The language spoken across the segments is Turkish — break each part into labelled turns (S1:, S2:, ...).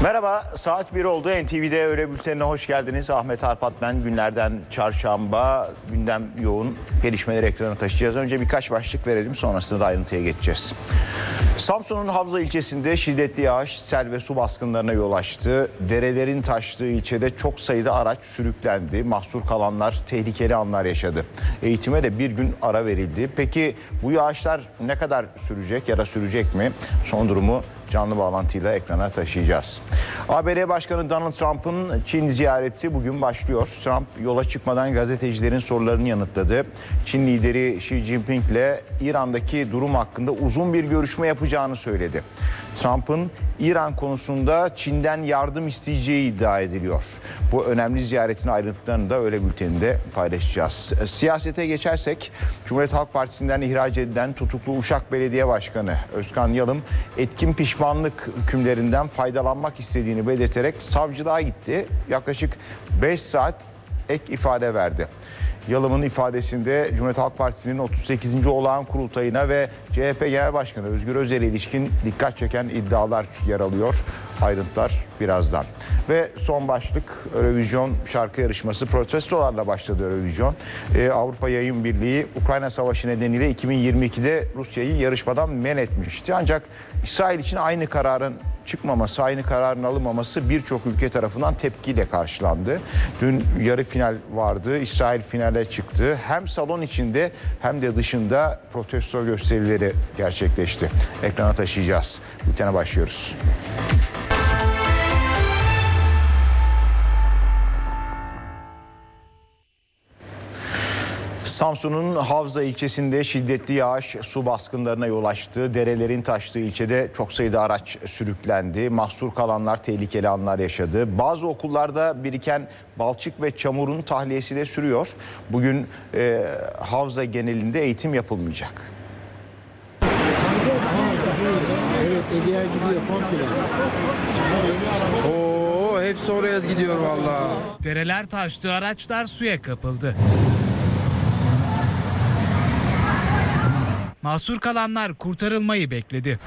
S1: Merhaba, saat 1 oldu. NTV'de Öğle Bülteni'ne hoş geldiniz. Ahmet Arpat ben. Günlerden çarşamba, gündem yoğun, gelişmeleri ekrana taşıyacağız. Önce birkaç başlık verelim, sonrasında da ayrıntıya geçeceğiz. Samsun'un Havza ilçesinde şiddetli yağış, sel ve su baskınlarına yol açtı. Derelerin taştığı ilçede çok sayıda araç sürüklendi. Mahsur kalanlar tehlikeli anlar yaşadı. Eğitime de bir gün ara verildi. Peki bu yağışlar ne kadar sürecek ya da sürecek mi? Son durumu canlı bağlantıyla ekrana taşıyacağız. ABD Başkanı Donald Trump'ın Çin ziyareti bugün başlıyor. Trump yola çıkmadan gazetecilerin sorularını yanıtladı. Çin lideri Xi Jinping ile İran'daki durum hakkında uzun bir görüşme yapacağını söyledi. Trump'ın İran konusunda Çin'den yardım isteyeceği iddia ediliyor. Bu önemli ziyaretin ayrıntılarını da Öğle Bülteni'nde paylaşacağız. Siyasete geçersek Cumhuriyet Halk Partisi'nden ihraç edilen tutuklu Uşak Belediye Başkanı Özkan Yalım etkin pişmanlık hükümlerinden faydalanmak istediğini belirterek savcılığa gitti. Yaklaşık 5 saat ek ifade verdi. Yalım'ın ifadesinde Cumhuriyet Halk Partisi'nin 38. olağan kurultayına ve CHP Genel Başkanı Özgür Özel'e ilişkin dikkat çeken iddialar yer alıyor. Ayrıntılar birazdan. Ve son başlık Eurovision şarkı yarışması. Protestolarla başladı Eurovision. Avrupa Yayın Birliği Ukrayna Savaşı nedeniyle 2022'de Rusya'yı yarışmadan men etmişti. Ancak İsrail için aynı kararın çıkmaması, aynı kararın alınmaması birçok ülke tarafından tepkiyle karşılandı. Dün yarı final vardı. İsrail finale çıktı. Hem salon içinde hem de dışında protesto gösterileri gerçekleşti. Ekrana taşıyacağız. Bültene başlıyoruz. Samsun'un Havza ilçesinde şiddetli yağış su baskınlarına yol açtı. Derelerin taştığı ilçede çok sayıda araç sürüklendi. Mahsur kalanlar tehlikeli anlar yaşadı. Bazı okullarda biriken balçık ve çamurun tahliyesi de sürüyor. Bugün Havza genelinde eğitim yapılmayacak.
S2: Evet, Ege'ye gidiyor komple. Oo, hepsi oraya gidiyor vallahi.
S3: Dereler taştı, araçlar suya kapıldı. Mahsur kalanlar kurtarılmayı bekledi.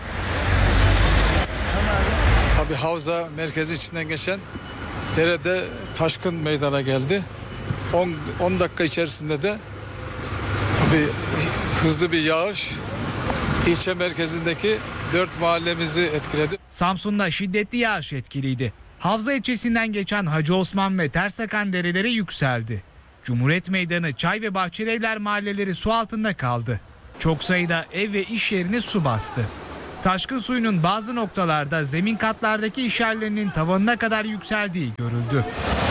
S4: Tabii Havza merkezi içinden geçen derede taşkın meydana geldi. 10 dakika içerisinde de tabii hızlı bir yağış ilçe merkezindeki 4 mahallemizi etkiledi.
S3: Samsun'da şiddetli yağış etkiliydi. Havza ilçesinden geçen Hacı Osman ve Tersakan dereleri yükseldi. Cumhuriyet Meydanı, Çay ve Bahçelievler mahalleleri su altında kaldı. Çok sayıda ev ve iş yerini su bastı. Taşkın suyunun bazı noktalarda zemin katlardaki iş yerlerinin tavanına kadar yükseldiği görüldü.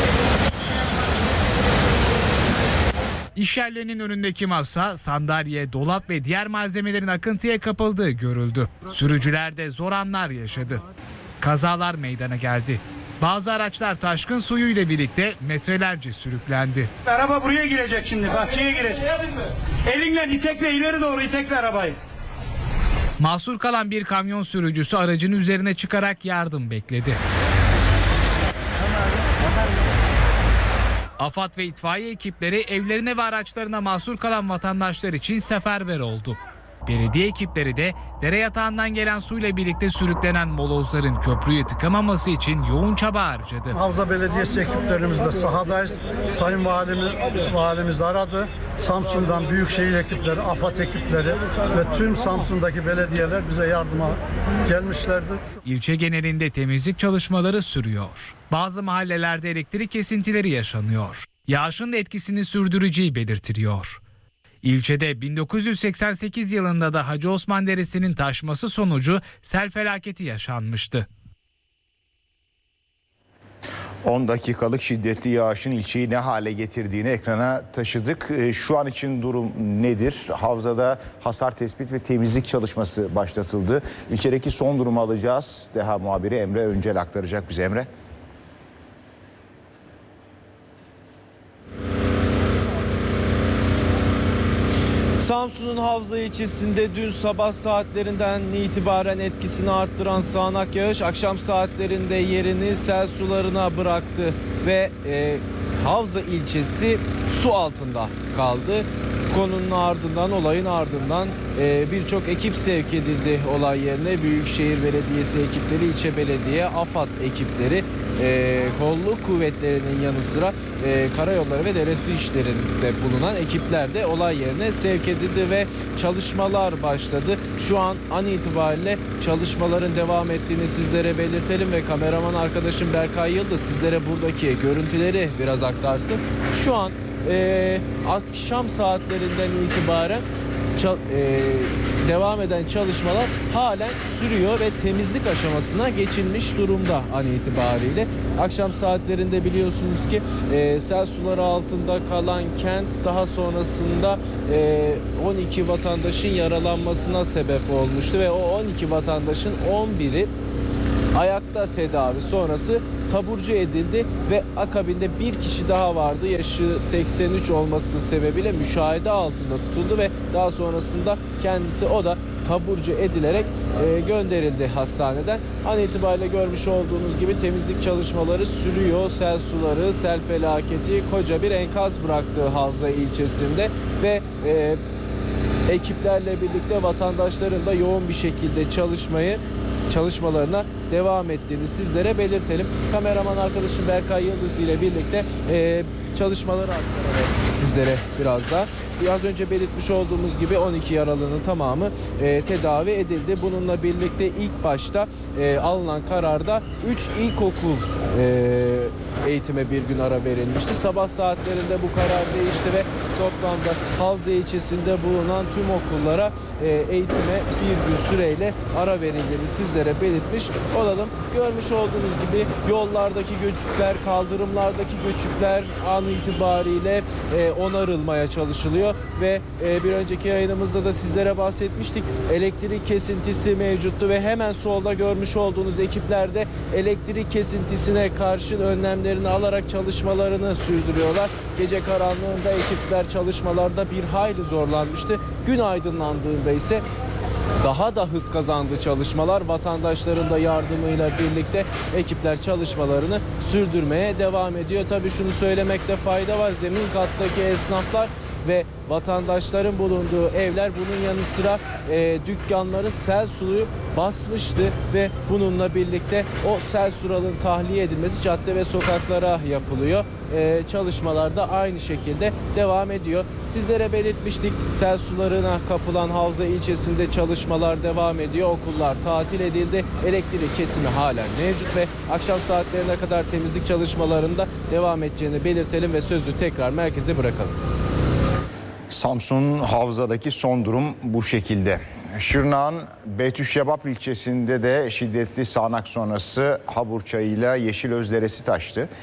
S3: İş yerlerinin önündeki masa, sandalye, dolap ve diğer malzemelerin akıntıya kapıldığı görüldü. Sürücüler de zor anlar yaşadı. Kazalar meydana geldi. Bazı araçlar taşkın suyuyla birlikte metrelerce sürüklendi.
S5: Araba buraya girecek şimdi, bahçeye girecek. Elinle itekle ileri doğru itekle arabayı.
S3: Mahsur kalan bir kamyon sürücüsü aracın üzerine çıkarak yardım bekledi. AFAD ve itfaiye ekipleri evlerine ve araçlarına mahsur kalan vatandaşlar için seferber oldu. Belediye ekipleri de dere yatağından gelen suyla birlikte sürüklenen molozların köprüyü tıkamaması için yoğun çaba harcadı.
S6: Havza Belediyesi ekiplerimizle sahadayız. Sayın Valimiz aradı. Samsun'dan büyükşehir ekipleri, AFAD ekipleri ve tüm Samsun'daki belediyeler bize yardıma gelmişlerdi.
S3: İlçe genelinde temizlik çalışmaları sürüyor. Bazı mahallelerde elektrik kesintileri yaşanıyor. Yağışın da etkisini sürdüreceği belirtiliyor. İlçede 1988 yılında da Hacı Osman Deresi'nin taşması sonucu sel felaketi yaşanmıştı.
S1: 10 dakikalık şiddetli yağışın ilçeyi ne hale getirdiğini ekrana taşıdık. Şu an için durum nedir? Havzada hasar tespit ve temizlik çalışması başlatıldı. İlçedeki son durumu alacağız. DEHA muhabiri Emre Öncel aktaracak bize. Emre.
S7: Samsun'un Havza ilçesinde dün sabah saatlerinden itibaren etkisini arttıran sağanak yağış akşam saatlerinde yerini sel sularına bıraktı ve Havza ilçesi su altında kaldı. konunun ardından, olayın ardından birçok ekip sevk edildi olay yerine. Büyükşehir Belediyesi ekipleri, ilçe belediye, AFAD ekipleri, kolluk kuvvetlerinin yanı sıra karayolları ve deresu işlerinde bulunan ekipler de olay yerine sevk edildi ve çalışmalar başladı. Şu an itibariyle çalışmaların devam ettiğini sizlere belirtelim ve kameraman arkadaşım Berkay Yıldız sizlere buradaki görüntüleri biraz aktarsın. Şu an akşam saatlerinden itibaren devam eden çalışmalar halen sürüyor ve temizlik aşamasına geçilmiş durumda an itibariyle. Akşam saatlerinde biliyorsunuz ki sel suları altında kalan kent daha sonrasında 12 vatandaşın yaralanmasına sebep olmuştu ve o 12 vatandaşın 11'i ayakta tedavi sonrası taburcu edildi ve akabinde bir kişi daha vardı. Yaşı 83 olması sebebiyle müşahede altında tutuldu ve daha sonrasında kendisi o da taburcu edilerek gönderildi hastaneden. An itibariyle görmüş olduğunuz gibi temizlik çalışmaları sürüyor. Sel suları, sel felaketi koca bir enkaz bıraktığı Havza ilçesinde ve ekiplerle birlikte vatandaşların da yoğun bir şekilde çalışmalarına devam ettiğini sizlere belirtelim. Kameraman arkadaşım Berkay Yıldız ile birlikte çalışmaları aktaralım sizlere biraz daha. Biraz önce belirtmiş olduğumuz gibi 12 yaralının tamamı tedavi edildi. Bununla birlikte ilk başta alınan kararda 3 ilkokul eğitime bir gün ara verilmişti. Sabah saatlerinde bu karar değişti ve toplamda Havza ilçesinde bulunan tüm okullara eğitime bir gün süreyle ara verildiğini sizlere belirtmiş olalım. Görmüş olduğunuz gibi yollardaki göçükler, kaldırımlardaki göçükler an itibariyle onarılmaya çalışılıyor ve bir önceki yayınımızda da sizlere bahsetmiştik. Elektrik kesintisi mevcuttu ve hemen solda görmüş olduğunuz ekiplerde elektrik kesintisine karşın önlemlerini alarak çalışmalarını sürdürüyorlar. Gece karanlığında ekipler çalışmalarda bir hayli zorlanmıştı. Gün aydınlandığında ise daha da hız kazandı çalışmalar. Vatandaşların da yardımıyla birlikte ekipler çalışmalarını sürdürmeye devam ediyor. Tabii şunu söylemekte fayda var. Zemin kattaki esnaflar ve vatandaşların bulunduğu evler, bunun yanı sıra dükkanları sel suyu basmıştı ve bununla birlikte o sel sularının tahliye edilmesi cadde ve sokaklara yapılıyor. Çalışmalar da aynı şekilde devam ediyor. Sizlere belirtmiştik, sel sularına kapılan Havza ilçesinde çalışmalar devam ediyor. Okullar tatil edildi. Elektrik kesimi halen mevcut ve akşam saatlerine kadar temizlik çalışmalarında devam edeceğini belirtelim ve sözü tekrar merkeze bırakalım.
S1: Samsun Havza'daki son durum bu şekilde. Şırnak'ın Betüşşebap ilçesinde de şiddetli sağanak sonrası Habur Çayı'yla Yeşilöz Deresi taştı.